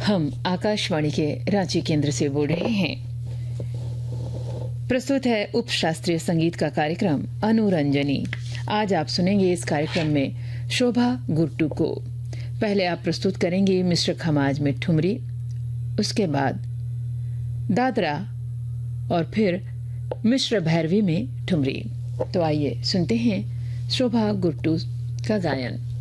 हम आकाशवाणी के रांची केंद्र से बोल रहे हैं। प्रस्तुत है उप शास्त्रीय संगीत का कार्यक्रम अनुरंजनी। आज आप सुनेंगे इस कार्यक्रम में शोभा गुट्टू को। पहले आप प्रस्तुत करेंगे मिश्र खमाज में ठुमरी, उसके बाद दादरा और फिर मिश्र भैरवी में ठुमरी। तो आइए सुनते हैं शोभा गुट्टू का गायन।